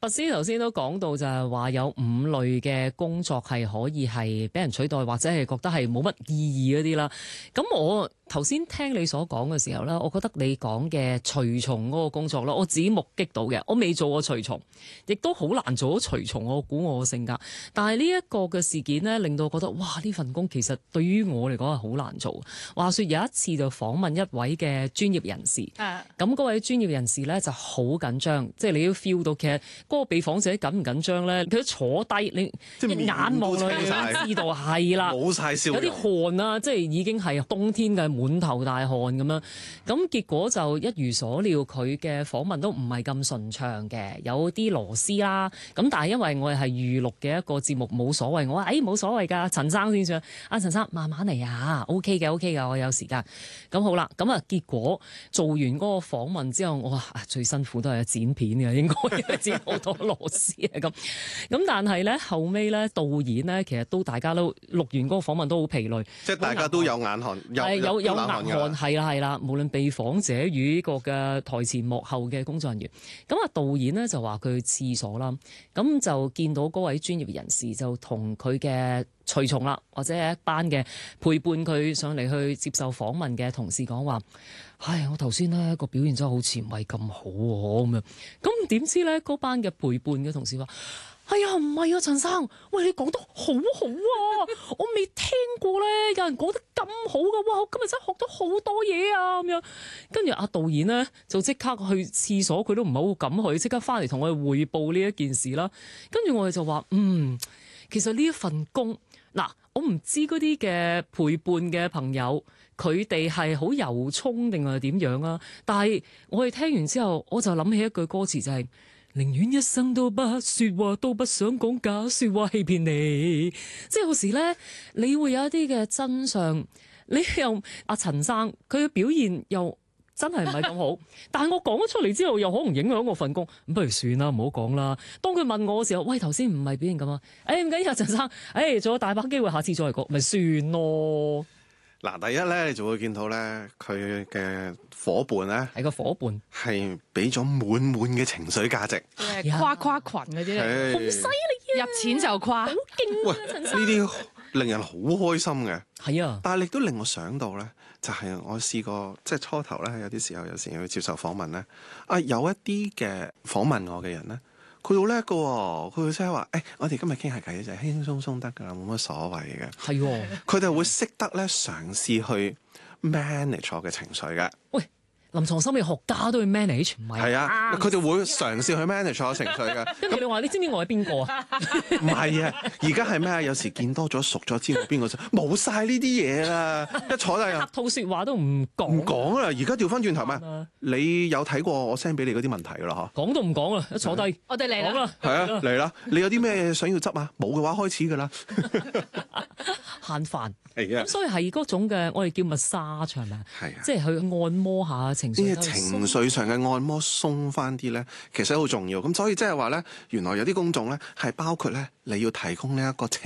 拔斯頭先都講到就係話有5類嘅工作係可以係俾人取代，或者係覺得係冇乜意義嗰啲啦。咁我頭先聽你所講嘅時候咧，我覺得你講嘅隨從嗰個工作啦，我自己目擊到嘅，我未做過隨從，亦都好難做到隨從。我估我嘅性格，但係呢一個嘅事件咧，令到我覺得哇，呢份工其實對於我嚟講係好難做。話說有一次就訪問一位嘅專業人士，咁嗰位專業人士咧就好緊張，即係你都 feel 到其實嗰個被訪者緊唔緊張咧？佢都坐低，你一眼望落去知道係啦， 冇晒笑容， 有啲汗啊，即係已經係冬天嘅滿頭大汗咁樣。咁結果就一如所料，佢嘅訪問都唔係咁順暢嘅，有啲螺絲啦。咁但係因為我哋係預錄嘅一個節目，冇所謂。我話冇所謂㗎，陳生先上。陳生慢慢嚟啊，OK 嘅 OK 嘅，我有時間。咁好啦，咁啊結果做完嗰個訪問之後，我話最辛苦都係剪片嘅，應該剪好多螺絲啊咁。咁但係咧後尾咧導演咧，其實都大家都錄完嗰個訪問都好疲累， 即係大家都有眼汗， 有眼汗，係啦，無論被訪者與呢個嘅台前幕後嘅工作人員。咁啊導演咧就話佢去廁所啦，咁就見到嗰位專業人士就同佢嘅隨從啦，或者係一班嘅陪伴佢上嚟去接受訪問嘅同事講話，唉，我頭先呢個表現真係好似唔係咁好喎咁樣。咁點知咧嗰班嘅陪伴嘅同事話：哎呀，唔係啊，陳生，喂，你講得好好啊！我未聽過咧，有人講得咁好噶，哇！我今日真係學到好多嘢啊咁樣。跟住阿導演咧就即刻去廁所，佢都唔係好敢去，即刻翻嚟同我哋匯報呢一件事啦。跟住我哋就話，其實呢一份工，嗱，我唔知嗰啲嘅陪伴嘅朋友，佢哋係好由衷定係點樣啊？但係我哋聽完之後，我就諗起一句歌詞就係：寧願一生都不說話，都不想講假說話欺騙你。即係有時咧，你會有一啲嘅真相，你又阿陳生佢嘅表現又真係唔係咁好，但係我講咗出嚟之後，又可能影響我份工，咁不如算啦，唔好講啦。當佢問我嘅時候，喂，頭先唔係表現咁啊，唔緊要，陳生，仲有大把機會，下次再嚟講，咪算咯。 嗱，第一咧，你就會見到咧，佢嘅伙伴咧， 係個伙伴係俾咗滿滿嘅情緒價值， 誇群嗰啲嚟， 好犀利啊！ 入錢就誇，好勁啊！陳生， 呢啲令人好開心嘅。 係啊， 但係亦都令我想到咧，就係我試過即係初頭咧，有啲時候有時要接受訪問咧，有一啲嘅訪問我嘅人咧，佢好叻㗎喎，佢會即係話，我哋今日傾下偈就係輕輕鬆鬆得㗎啦，冇乜所謂嘅。 係喎， 佢哋會識得咧嘗試去 manage 我嘅情緒嘅。 喂，臨床心理學家都要 manage， 唔係？ 係啊，佢哋會嘗試去 manage 我情緒嘅。 跟住你話，你知唔知我係邊個啊？ 唔係啊，而家係咩啊？有時見多咗熟咗知我邊個，冇晒呢啲嘢啦。一坐低客套説話都唔講， 唔講啦。而家調翻轉頭咩？你有睇過我 send 俾你嗰啲問題㗎啦？嗬， 講都唔講啦，一坐低， 我哋嚟啦。 係啊，嚟啦！你有啲咩想要執啊？冇嘅話，開始㗎啦。 慳飯。 係啊， 咁所以係嗰種嘅，我哋叫massage係咪啊？ 係啊， 即係去按摩下情緒。 呢啲情緒上嘅按摩鬆翻啲咧，其實好重要。咁所以即係話咧，原來有啲工種咧係包括咧，你要提供呢一個